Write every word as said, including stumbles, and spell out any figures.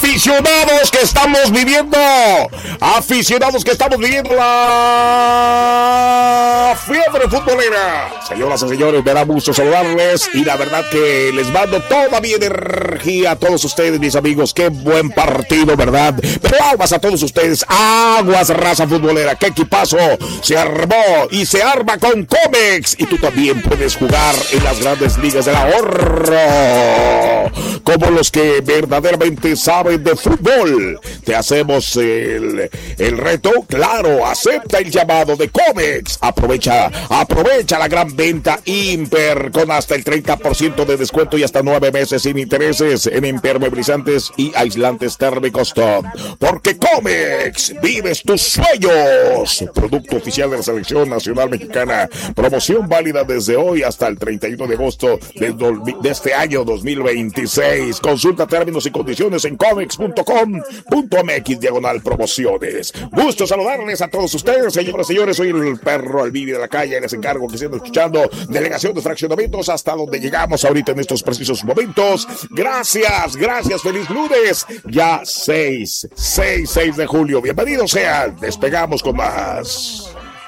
Aficionados que estamos viviendo, aficionados que estamos viviendo la fiebre futbolera. Señoras y señores, me da gusto saludarles y la verdad que les mando toda mi energía a todos ustedes, mis amigos. Qué buen partido, ¿verdad? Pero aguas a todos ustedes, aguas, raza futbolera. Qué equipazo se armó y se arma con Comex. Y tú también puedes jugar en las grandes ligas del ahorro, como los que verdaderamente saben de fútbol. Te hacemos el, el reto, claro, acepta el llamado de Comex. Aprovecha, aprovecha la gran venta Imper con hasta el treinta por ciento de descuento y hasta nueve meses sin intereses en impermeabilizantes y aislantes térmicos top. Porque Comex, vives tus sueños. Producto oficial de la Selección Nacional Mexicana. Promoción válida desde hoy hasta el treinta y uno de agosto de, de este año dos mil veintiséis. Consulta términos y condiciones en comex punto com punto m x diagonal promociones. Gusto saludarles a todos ustedes, señoras y señores. Soy el perro Albibi de la calle y les encargo que sigan escuchando Delegación de Fraccionamientos hasta donde llegamos ahorita en estos precisos momentos. Gracias, gracias, feliz lunes. Ya seis, seis, seis de julio. Bienvenidos sean, despegamos con más.